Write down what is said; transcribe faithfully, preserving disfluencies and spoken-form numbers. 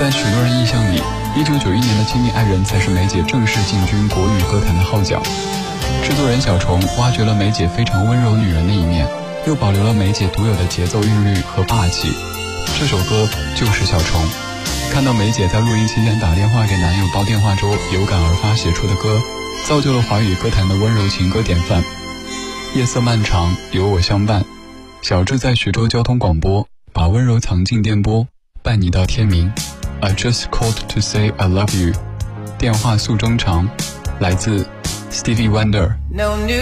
在许多人印象里，一九九一年的《亲密爱人》才是梅姐正式进军国语歌坛的号角。制作人小虫挖掘了梅姐非常温柔女人的一面，又保留了梅姐独有的节奏韵律和霸气。这首歌就是小虫。看到梅姐在录音期间打电话给男友煲电话粥，有感而发写出的歌，造就了华语歌坛的温柔情歌典范。夜色漫长，有我相伴。小智在徐州交通广播，把温柔藏进电波，伴你到天明。I just called to say I love you。电话诉衷肠，来自 Stevie Wonder。